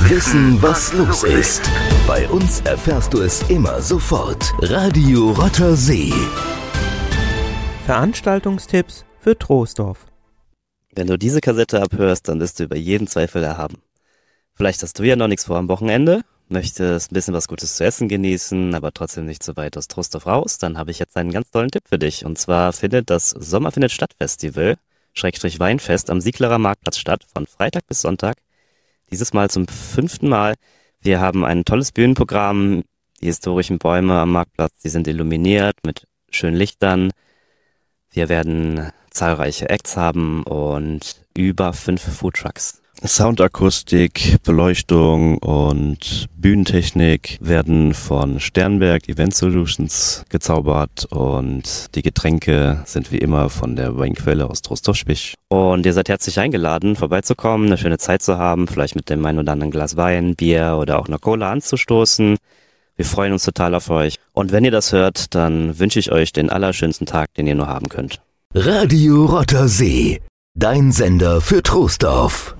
wissen, was los ist. Bei uns erfährst du es immer sofort. Radio Rotter See. Veranstaltungstipps für Troisdorf. Wenn du diese Kassette abhörst, dann bist du über jeden Zweifel erhaben. Vielleicht hast du ja noch nichts vor am Wochenende, möchtest ein bisschen was Gutes zu essen genießen, aber trotzdem nicht so weit aus Troisdorf raus, dann habe ich jetzt einen ganz tollen Tipp für dich. Und zwar findet das Sommer findet statt Festival, Weinfest am Sieglerer Marktplatz statt, von Freitag bis Sonntag. Dieses Mal zum 5. Mal. Wir haben ein tolles Bühnenprogramm, die historischen Bäume am Marktplatz, die sind illuminiert mit schönen Lichtern. Wir werden zahlreiche Acts haben und über 5 Foodtrucks. Soundakustik, Beleuchtung und Bühnentechnik werden von Sternberg Event Solutions gezaubert und die Getränke sind wie immer von der Weinquelle aus Troisdorf-Spich. Und ihr seid herzlich eingeladen, vorbeizukommen, eine schöne Zeit zu haben, vielleicht mit dem einen oder anderen Glas Wein, Bier oder auch einer Cola anzustoßen. Wir freuen uns total auf euch. Und wenn ihr das hört, dann wünsche ich euch den allerschönsten Tag, den ihr nur haben könnt. Radio Rotter See, dein Sender für Troisdorf.